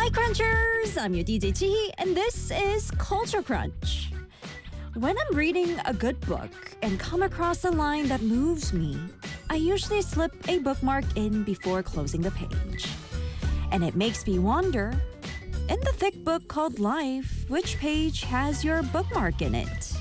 Hi, Crunchers! I'm your DJ Chihi, and this is Culture Crunch. When I'm reading a good book and come across a line that moves me, I usually slip a bookmark in before closing the page. And it makes me wonder, in the thick book called Life, which page has your bookmark in it?